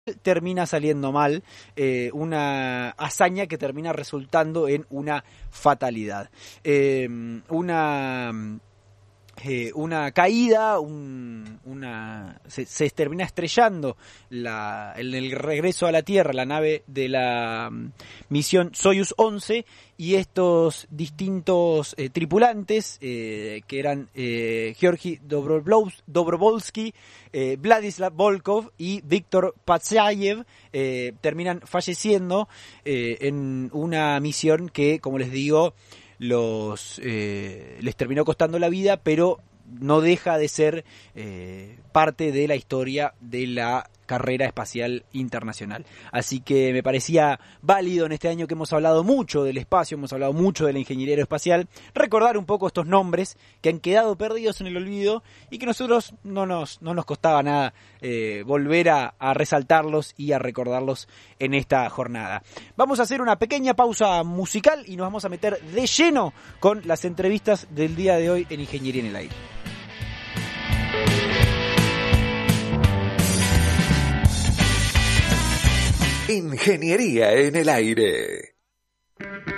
termina saliendo mal, una hazaña que termina resultando en una fatalidad. Una caída, se termina estrellando en el regreso a la Tierra la nave de la misión Soyuz 11, y estos distintos tripulantes, que eran Georgi Dobrovolsky, Vladislav Volkov y Viktor Patsayev, terminan falleciendo en una misión que, como les digo, les terminó costando la vida, pero no deja de ser parte de la historia de la carrera espacial internacional. Así que me parecía válido en este año que hemos hablado mucho del espacio, hemos hablado mucho de la ingeniería aeroespacial, recordar un poco estos nombres que han quedado perdidos en el olvido y que nosotros no nos costaba nada volver a resaltarlos y a recordarlos en esta jornada. Vamos a hacer una pequeña pausa musical y nos vamos a meter de lleno con las entrevistas del día de hoy en Ingeniería en el Aire. Ingeniería en el Aire.